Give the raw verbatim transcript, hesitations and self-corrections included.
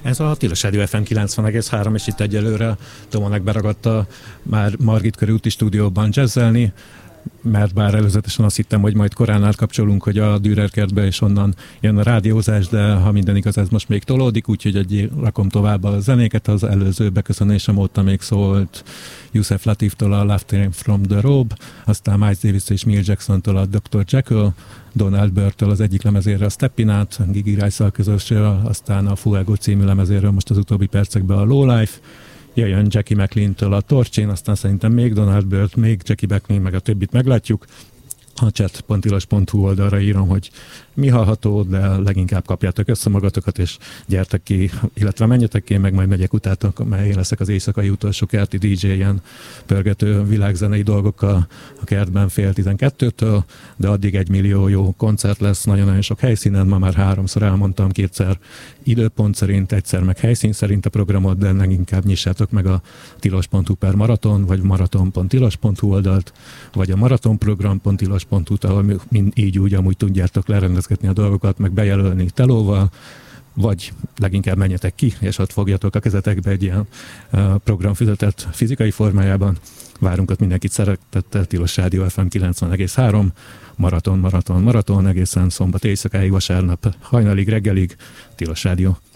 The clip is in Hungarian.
Ez a Tilos Rádió ef em kilencven egész három, és itt egyelőre Tomonek beragadta már Margit körúti stúdióban jazzelni, mert bár előzetesen azt hittem, hogy majd korán átkapcsolunk, hogy a Dürer kertbe és onnan jön a rádiózás, de ha minden igaz, ez most még tolódik, úgyhogy egy rakom tovább a zenéket. Az előző beköszönésem óta még szólt Yusef Lateeftől a Love Train from the Robe, aztán Miles Davis és Milt Jacksontől a doktor Jekyll, Donald Byrd-től az egyik lemezéről a Steppin' Out, Gigi Rice-szal közösről, aztán a Fuego című lemezéről most az utóbbi percekben a Low Life, jöjjön Jackie McLean-től a Torchin, aztán szerintem még Donald Byrd, még Jackie McLean, meg a többit meglátjuk. A chat pont tilos pont hu oldalra írom, hogy mi hallható, de leginkább kapjátok össze magatokat, és gyertek ki, illetve menjetek ki, meg majd megyek utátok, mert én leszek az éjszakai utolsó kerti dé dzsé, ilyen pörgető világzenei dolgokkal a kertben fél tizenkettőtől, de addig egy millió jó koncert lesz, nagyon-nagyon sok helyszínen, ma már háromszor elmondtam, kétszer időpont szerint, egyszer meg helyszín szerint a programot, de leginkább nyissátok meg a tilos pont hu per maraton, vagy maraton pont tilos pont hu oldalt, vagy a maratonprogram pont tilos pont hu, ahol mind így úgy amúgy tudjátok lerendezgetni a dolgokat, meg bejelölni telóval, vagy leginkább menjetek ki, és ott fogjatok a kezetekbe egy ilyen uh, programfüzetet fizikai formájában. Várunk ott mindenkit szeretettel, Tilos Rádió ef em kilencven egész három, maraton, maraton, maraton, egészen szombat éjszakáig, vasárnap hajnalig, reggelig, Tilos Rádió.